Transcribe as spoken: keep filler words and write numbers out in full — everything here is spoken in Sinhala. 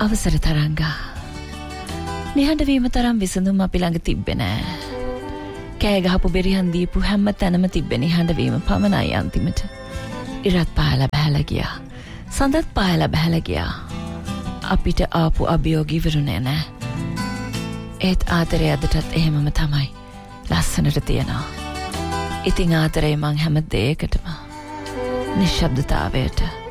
අවසර තරංගා. නිහඬ වීම තරම් විසඳුම් අපි ළඟ තිබ්බේ නෑ. කෑ ගහපු බෙරිහන් දීපු හැම තැනම තිබ්බේ නිහඬ වීම පමණයි අන්තිමට. ඉරත් පහලා බහැලා ගියා. සඳත් පහලා බහැලා ගියා. අපිට ආපු අභියෝග ඉවරුනේ නෑ. ඒත් ආදරේ අදටත් එහෙමම තමයි. ලස්සනට තියනවා. ඉතින් ආදරේ මං හැම දෙයකටම නිශ්ශබ්දතාවයට